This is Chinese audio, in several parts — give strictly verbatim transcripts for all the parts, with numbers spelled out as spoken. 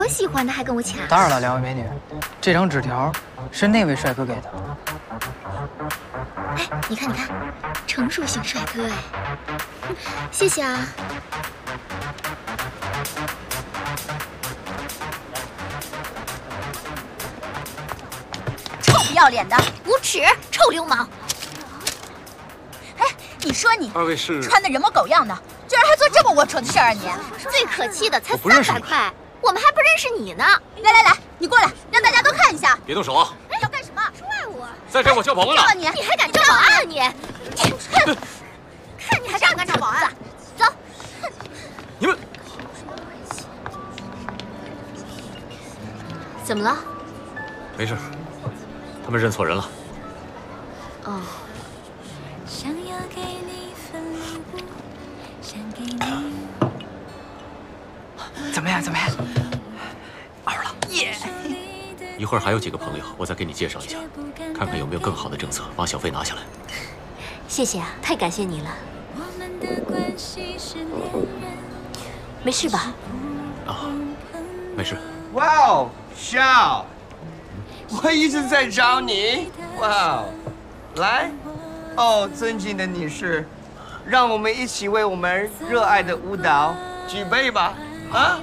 我喜欢的还跟我抢？ 当然了，两位美女，这张纸条是那位帅哥给的。 哎，你看，你看，成熟型帅哥哎，谢谢啊。 臭不要脸的， 无耻，臭流氓！ 哎，你说你二位是穿的人模狗样的，居然还做这么龌龊的事儿啊你！ 最可气的才三百块，我们还不认识你呢。 来来来，你过来，让大家都看一下。 别动手啊！ 要干什么？ 拽我！ 再这我叫保安了！ 你你还敢叫保安啊你？ 哼！看你还敢不敢叫保安？走！ 你们怎么了？ 没事，他们认错人了。 哦。 怎么样？怎么样？二了，耶！ 一会儿还有几个朋友，我再给你介绍一下，看看有没有更好的政策把小费拿下来。 谢谢啊，太感谢你了。没事吧？ 啊，没事。 哇哦，笑！我一直在找你。哇哦，来，哦，尊敬的女士，让我们一起为我们热爱的舞蹈举杯吧。啊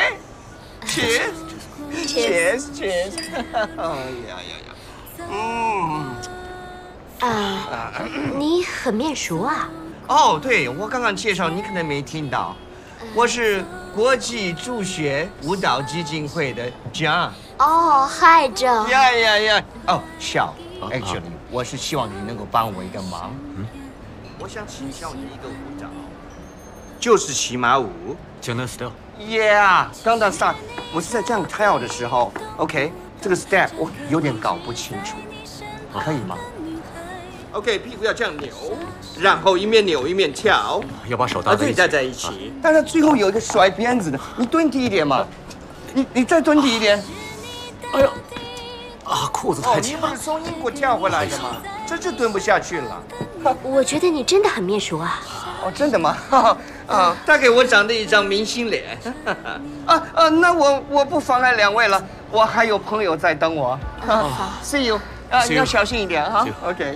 ，OK，Cheers，Cheers，Cheers。哎呀呀呀，嗯。 啊，你很面熟啊。 哦，对，我刚刚介绍你可能没听到，我是国际助学舞蹈基金会的 John。 哦，嗨 John。 呀呀呀！哦，笑 ，Actually， 我是希望你能够帮我一个忙。嗯，我想请教你一个舞蹈，就是骑马舞。 Gangnam Style。 Yeah， Gangnam Style。我是在这样跳的时候 ，OK， 这个 step 我有点搞不清楚，可以吗？ OK， 屁股要这样扭，然后一面扭一面跳， 要把手搭在一起， 搭在一起。但是最后有一个甩鞭子的，你蹲低一点嘛，你你再蹲低一点。 哎呀，啊，裤子太紧了。 哦，你不是从英国跳回来的吗？这就蹲不下去了。 我觉得你真的很面熟啊。 哦，真的吗？啊，大概我长得一张明星脸。啊啊，那我我不妨碍两位了，我还有朋友在等我。 好 ，See you。 啊，你要小心一点哈。OK。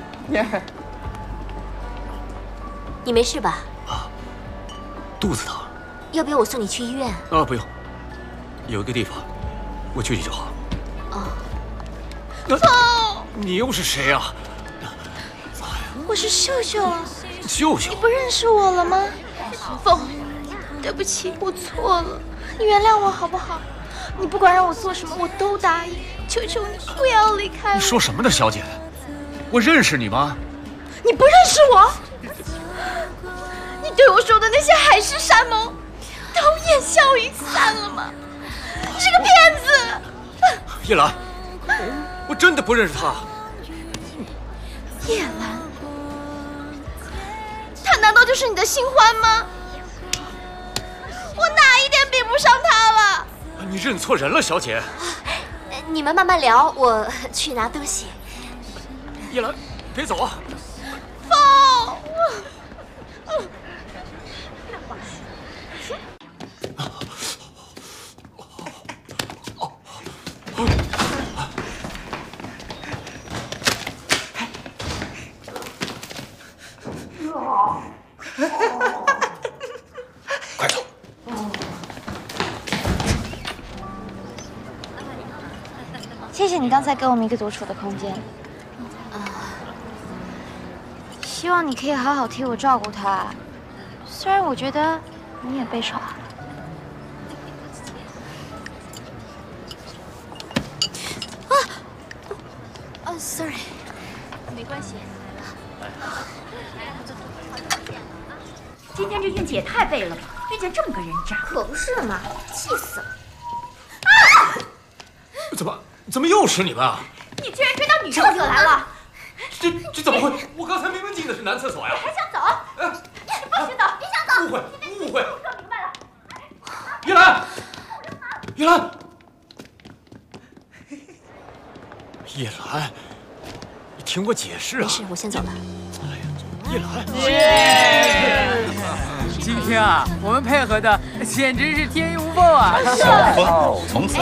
你没事吧？ 啊，肚子疼。 要不要我送你去医院？ 啊，不用，有一个地方，我去去就好。 哦。 风，你又是谁啊？ 我是秀秀啊。 秀秀， 你不认识我了吗？风，对不起，我错了，你原谅我好不好？你不管让我做什么，我都答应。 求求你不要离开我！ 你说什么呢，小姐？我认识你吗？ 你不认识我？你对我说的那些海誓山盟，都烟消云散了吗？你是个骗子！ 叶兰，我真的不认识他。 叶兰，他难道就是你的新欢吗？我哪一点比不上他了？ 你认错人了，小姐。 你们慢慢聊，我去拿东西。 叶兰，别走啊！ 风。 快走！ 谢谢你刚才给我们一个独处的空间。啊，希望你可以好好替我照顾他。虽然我觉得你也被耍了。啊，啊 ，sorry， 没关系。 今天这运气也太背了吧，遇见这么个人渣。 可不是嘛，气死了！ 啊！怎么？ 怎么又是你们啊！ 你居然追到女厕所来了！ 这这怎么会？我刚才明明进的是男厕所呀！ 你还想走？哎，不许走！别想走！ 误会，误会！ 我说明白了。 叶兰，叶兰，叶兰，你听我解释啊！ 没事，我先走了。 哎呀，叶兰， 耶！今天啊，我们配合的简直是天衣无缝啊！ 小风从此